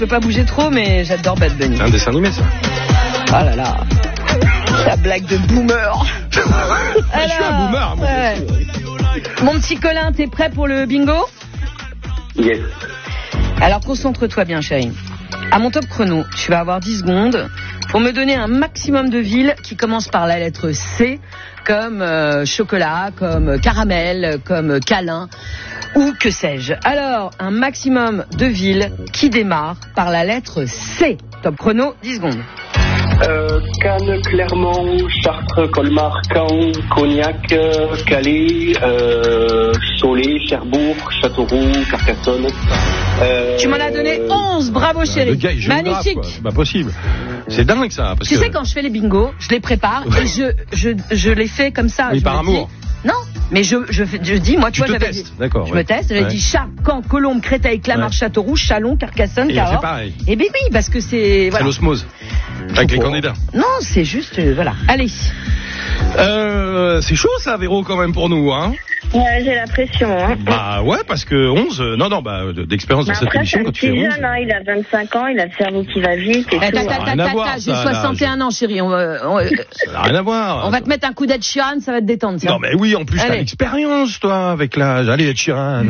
Je peux pas bouger trop, mais j'adore Bad Bunny. C'est un dessin animé, ça. Oh là là. La blague de boomer. Je suis un boomer, moi. Ouais. Mon petit Colin, t'es prêt pour le bingo? Yes. Alors concentre-toi bien, chérie. À mon top chrono, tu vas avoir 10 secondes pour me donner un maximum de villes qui commencent par la lettre C, comme chocolat, comme caramel, comme câlin, ou que sais-je. Alors, un maximum de villes qui démarrent par la lettre C. Top chrono, 10 secondes. Cannes, Clermont, Chartres, Colmar, Caen, Cognac, Calais, Cholet, Cherbourg, Châteauroux, Carcassonne. Tu m'en as donné 11, bravo chérie. Le gars, il magnifique. C'est pas possible. C'est dingue ça. Parce Tu que... sais, quand je fais les bingos, je les prépare et je les fais comme ça. Oui, je par me amour. dis, non, mais je dis, moi, tu vois, j'avais testes, dit. d'accord. Je me teste, j'avais dit Chat, Caen, Colombes, Créteil, Clamart, Châteauroux, Châlons, Carcassonne, Et Cahors. c'est pareil. Et bien oui, parce que c'est. Voilà. C'est l'osmose. Avec les candidats. Non, c'est juste. Voilà. Allez. C'est chaud ça, Véro, quand même, pour nous, hein. Ouais, j'ai la pression, hein. Bah ouais, parce que 11, d'expérience dans cette Après, émission, c'est un quand tu fais petit 11. jeune, hein, il a 25 ans, il a le cerveau qui va vite et tout. rien à voir, J'ai ça, 61 ans, chérie. Ça n'a rien à voir. On va te mettre un coup d'Ed Sheeran, ça va te détendre. Tiens. Non mais oui, en plus t'as Allez. l'expérience, toi, avec l'âge. Allez, Ed Sheeran.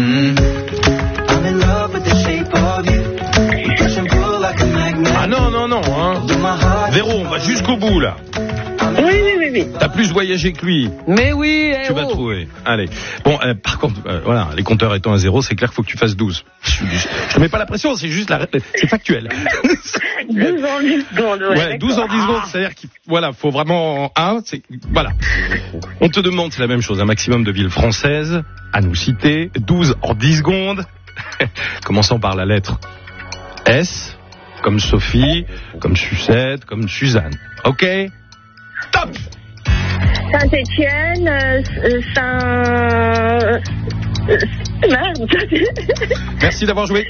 Ah non, hein. Véro, on va jusqu'au bout, là. Oui. T'as plus voyagé que lui. Mais oui, Tu vas trouver. Allez. Bon, par contre, voilà, les compteurs étant à 0, c'est clair qu'il faut que tu fasses 12. Je te mets pas la pression, c'est juste c'est factuel. 12 ans, 10 secondes, Ouais, 12 en 10 secondes, c'est-à-dire qu'il faut vraiment voilà. On te demande, c'est la même chose, un maximum de villes françaises à nous citer, 12 en 10 secondes, commençant par la lettre S, comme Sophie, comme Sucette, comme Suzanne. Ok? Top! Saint-Étienne, Merde. Merci d'avoir joué.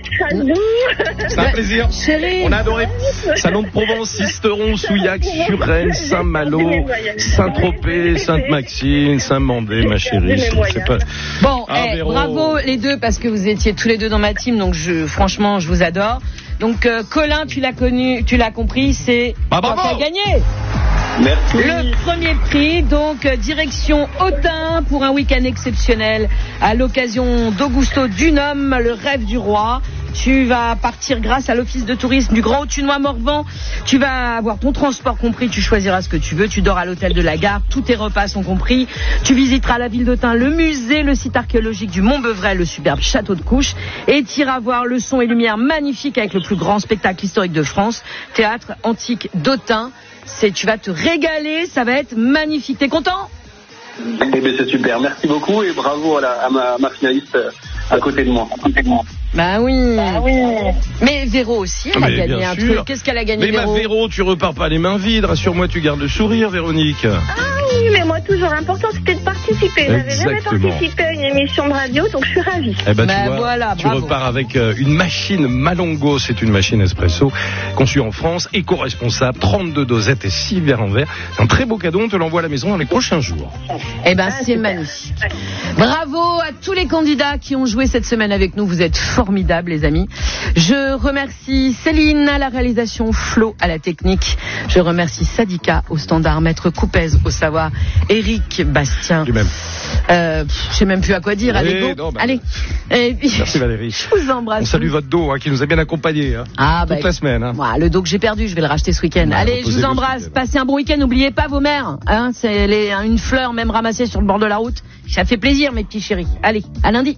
C'est un plaisir. Chérie. On a adoré. Salon de Provence, Sisteron, Souillac, Suresnes, Saint-Malo, Saint-Tropez, Sainte-Maxime, Saint-Mandé, ma chérie. C'est pas... Bon, Véro. bravo les deux parce que vous étiez tous les deux dans ma team, donc franchement, je vous adore. Donc Colin, tu l'as compris, c'est bravo. t'as gagné. Merci. Le premier prix, donc direction Autun pour un week-end exceptionnel à l'occasion d'Augusto Dunhomme, le rêve du roi. Tu vas partir grâce à l'office de tourisme du Grand Autunois Morvan. Tu vas avoir ton transport compris, tu choisiras ce que tu veux. Tu dors à l'hôtel de la gare, tous tes repas sont compris. Tu visiteras la ville d'Autun, le musée, le site archéologique du Mont-Beuvray, le superbe château de Couches. Et tu iras voir le son et lumière magnifique avec le plus grand spectacle historique de France, théâtre antique d'Autun. Tu vas te régaler, ça va être magnifique. T'es content? Eh bien, c'est super. Merci beaucoup et bravo à ma finaliste à côté de moi. Bah oui. Mais Véro aussi, elle a gagné un sûr. truc. Qu'est-ce qu'elle a gagné, Mais ma Véro, tu repars pas les mains vides. Rassure-moi, tu gardes le sourire, Véronique. Oui, mais moi, toujours important, c'était de participer. J'avais jamais Exactement. participé à une émission de radio, donc je suis ravie. Eh ben, Bah tu vois, voilà, tu bravo. repars avec une machine Malongo, c'est une machine espresso conçue en France, éco-responsable, 32 dosettes et 6 verres en verre. C'est un très beau cadeau, on te l'envoie à la maison dans les prochains jours. Eh ben, c'est magnifique. Bravo à tous les candidats qui ont joué cette semaine avec nous. Vous êtes formidables, les amis. Je remercie Céline à la réalisation, Flo à la technique. Je remercie Sadika au standard, Maître Coupez au savoir, Eric Bastien. Lui-même. Je sais même plus à quoi dire. Oui, Allez, go. non, bah, Allez. Et puis, Merci Valérie. je vous embrasse. On salue votre dos qui nous a bien accompagnés toute la semaine. Voilà, le dos que j'ai perdu, je vais le racheter ce week-end. Ouais, Allez, je vous reposez-vous embrasse. ce week-end. Passez un bon week-end. N'oubliez pas vos mères. C'est une fleur même ramassée sur le bord de la route. Ça fait plaisir, mes petits chéris. Allez, à lundi.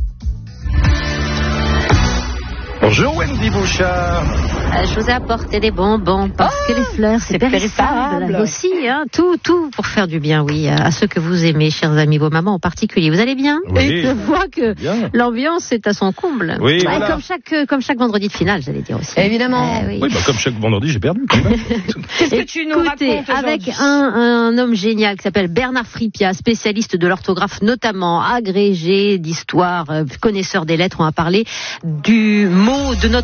Bonjour Wendy Bouchard. Je vous ai apporté des bonbons parce que les fleurs, c'est périssable aussi. Tout pour faire du bien, oui, à ceux que vous aimez, chers amis, vos mamans en particulier. Vous allez bien? Oui. Et je vois que Bien. l'ambiance est à son comble. Oui, Ouais, voilà. comme chaque vendredi de finale, j'allais dire aussi. Évidemment. Oui. Oui, comme chaque vendredi, j'ai perdu. Quand même. Qu'est-ce que tu nous Écoutez, racontes avec aujourd'hui? un homme génial qui s'appelle Bernard Fripia, spécialiste de l'orthographe notamment, agrégé d'histoire, connaisseur des lettres, on va parler du mot de notre